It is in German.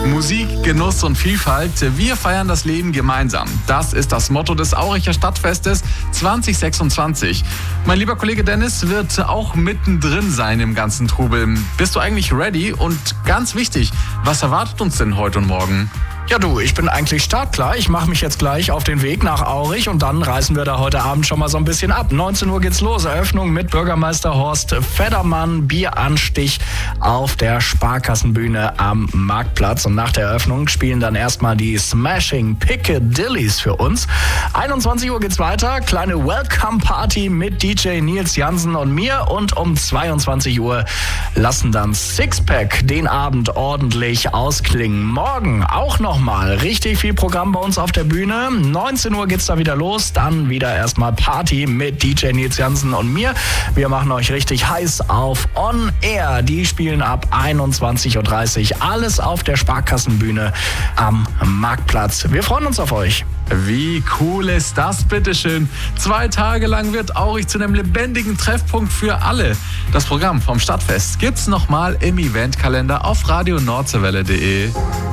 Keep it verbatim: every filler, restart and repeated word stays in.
Musik, Genuss und Vielfalt. Wir feiern das Leben gemeinsam. Das ist das Motto des Auricher Stadtfestes zwanzig sechsundzwanzig. Mein lieber Kollege Dennis wird auch mittendrin sein im ganzen Trubel. Bist du eigentlich ready? Und ganz wichtig, was erwartet uns denn heute und morgen? Ja du, ich bin eigentlich startklar. Ich mache mich jetzt gleich auf den Weg nach Aurich und dann reißen wir da heute Abend schon mal so ein bisschen ab. neunzehn Uhr geht's los. Eröffnung mit Bürgermeister Horst Feddermann. Bieranstich auf der Sparkassenbühne am Marktplatz. Und nach der Eröffnung spielen dann erstmal die Smashing Piccadillys für uns. einundzwanzig Uhr geht's weiter. Kleine Welcome-Party mit D J Nils Jansen und mir. Und um zweiundzwanzig Uhr lassen dann Sixpack den Abend ordentlich ausklingen. Morgen auch noch mal richtig viel Programm bei uns auf der Bühne. neunzehn Uhr geht's da wieder los. Dann wieder erstmal Party mit D J Nils Jansen und mir. Wir machen euch richtig heiß auf On Air. Die spielen ab einundzwanzig Uhr dreißig. Alles auf der Sparkassenbühne am Marktplatz. Wir freuen uns auf euch. Wie cool ist das, bitteschön? Zwei Tage lang wird Aurich zu einem lebendigen Treffpunkt für alle. Das Programm vom Stadtfest gibt's nochmal im Eventkalender auf radio nordseewelle punkt de.